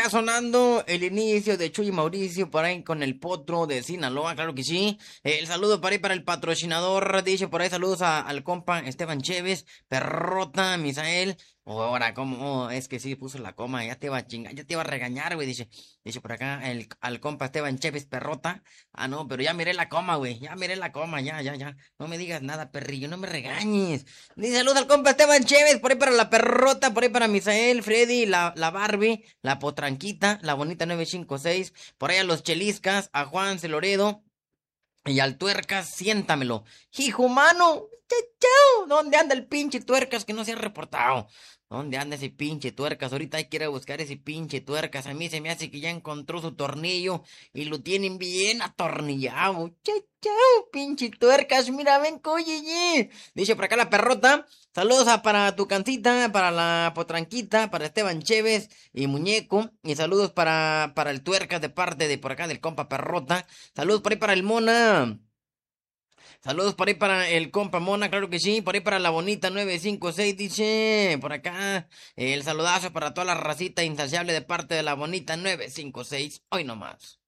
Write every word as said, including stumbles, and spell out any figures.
acá sonando el inicio de Chuy y Mauricio por ahí con el potro de Sinaloa, claro que sí. Eh, el saludo por ahí para el patrocinador, dice por ahí saludos a- al compa Esteban Chévez, Perrota, Misael. Oh, ahora, ¿cómo? Oh, es que sí puso la coma, ya te iba a chingar, ya te iba a regañar, güey, dice. Dice por acá el, al compa Esteban Chévez, Perrota. Ah, no, pero ya miré la coma, güey, ya miré la coma, ya, ya, ya. No me digas nada, perrillo, no me regañes. Dice saludos al compa Esteban Chévez, por ahí para la perrota, por ahí para Misael, Freddy, la, la Barbie, la potranquita, la bonita nueve cinco seis, por ahí a los cheliscas, a Juan Celoredo y al tuercas, siéntamelo. Hijo humano, chau, chau, ¿dónde anda el pinche tuercas que no se ha reportado? ¿Dónde anda ese pinche tuercas? Ahorita hay que ir a buscar ese pinche tuercas. A mí se me hace que ya encontró su tornillo y lo tienen bien atornillado. Chau, chau, pinche tuercas, mira, ven, oye, dice por acá la perrota. Saludos a- para tu cancita, para la potranquita, para Esteban Chévez y Muñeco. Y saludos para, para el tuercas de parte de por acá del compa perrota. Saludos por ahí para el Mona. Saludos por ahí para el compa Mona, claro que sí. Por ahí para la bonita nueve cinco seis, dice. Por acá. El saludazo para toda la racita insaciable de parte de la bonita nueve cinco seis. Hoy nomás.